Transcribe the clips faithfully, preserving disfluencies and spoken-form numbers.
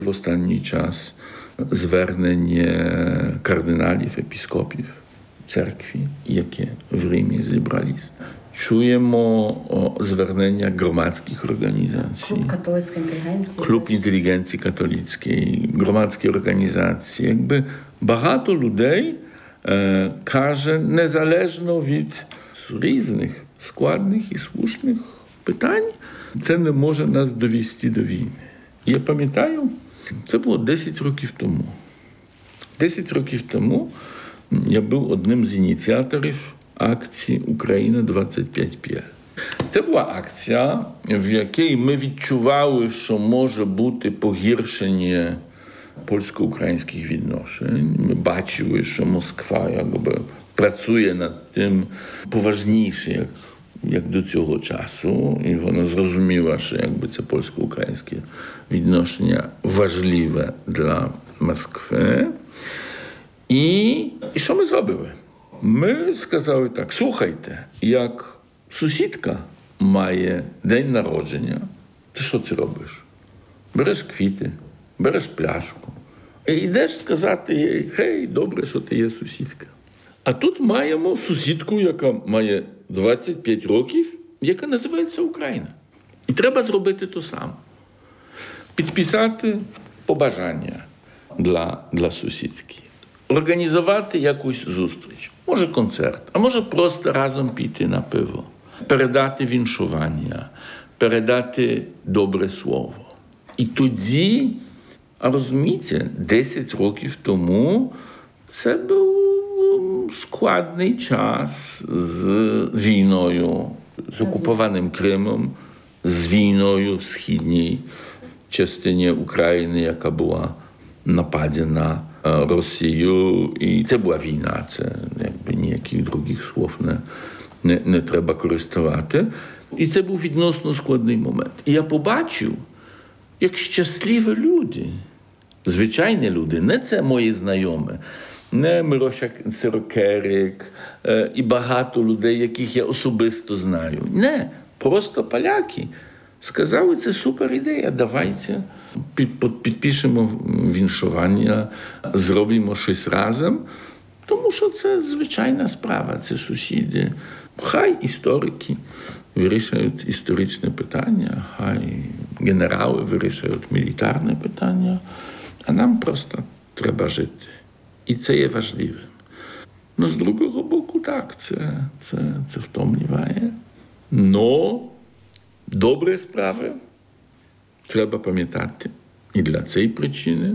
В останній час звернення кардиналів, епіскопів церкви, які в Римі зібрались. Чуємо звернення громадських організацій. Клуб католицької інтелігенції. Клуб інтелігенції католицької, громадські організації. Якби багато людей е, каже, незалежно від різних складних і слушних питань, це не може нас довести до війни. Я пам'ятаю, це було десять років тому. десять років тому я був одним з ініціаторів акції «Україна двадцять п'ять п'ять». Це була акція, в якій ми відчували, що може бути погіршення польсько-українських відношень. Ми бачили, що Москва якби працює над тим поважніше, як, як до цього часу. І вона зрозуміла, що якби це польсько-українське відношення важливе для Москви. І, і що ми зробили? Ми сказали так, слухайте, як сусідка має день народження, ти що це робиш? Береш квіти, береш пляшку і йдеш сказати їй, гей, добре, що ти є сусідка. А тут маємо сусідку, яка має двадцять п'ять років, яка називається Україна. І треба зробити те саме. Підписати побажання для, для сусідки. Організувати якусь зустріч. Може концерт, а може просто разом піти на пиво. Передати віншування, передати добре слово. І тоді, а розумієте, десять років тому це був складний час з війною, з окупованим Кримом, з війною в східній частині України, яка була нападена Росію. І це була війна, це якби ніяких других слов не, не, не треба користувати. І це був відносно складний момент. І я побачив, як щасливі люди, звичайні люди, не це мої знайомі, не Мироша Сирокерик і багато людей, яких я особисто знаю. Не, просто поляки сказали, це супер ідея, давайте підпишемо віншування, зробимо щось разом, тому що це звичайна справа, це сусіди. Хай історики вирішують історичне питання, хай генерали вирішують мілітарне питання, а нам просто треба жити. І це є важливим. Ну, з другого боку, так, це, це, це втомлює. Но добрі справи треба пам'ятати. І для цієї причини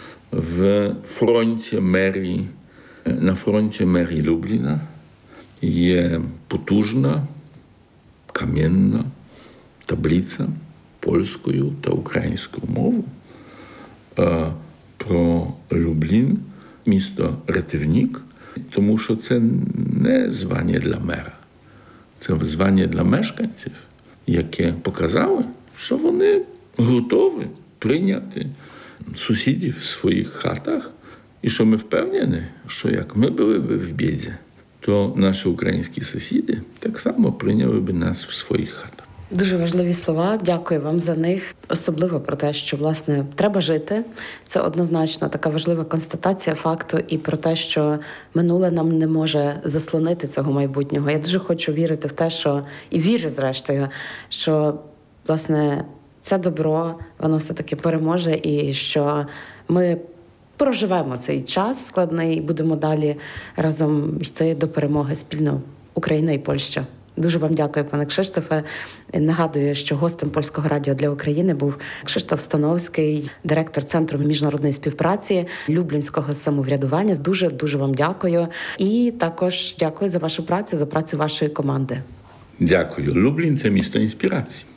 в фронті мерії, на фронті мерії Любліна є потужна кам'яна таблиця польською та українською мовою про Люблін, місто Ратівник, тому що це не звання для мера. Це звання для мешканців, яке показали, що вони готові прийняти сусідів в своїх хатах, і що ми впевнені, що як ми були б в біді, то наші українські сусіди так само прийняли б нас в своїх хатах. Дуже важливі слова, дякую вам за них. Особливо про те, що, власне, треба жити. Це однозначно така важлива констатація факту і про те, що минуле нам не може заслонити цього майбутнього. Я дуже хочу вірити в те, що, і вірю, зрештою, що, власне, це добро, воно все-таки переможе і що ми проживемо цей час складний і будемо далі разом йти до перемоги спільно Україна і Польща. Дуже вам дякую, пане Кшиштофе. Нагадую, що гостем Польського радіо для України був Кшиштоф Становський, директор Центру міжнародної співпраці Люблінського самоврядування. Дуже-дуже вам дякую. І також дякую за вашу працю, за працю вашої команди. Дякую. Люблін – це місто інспірації.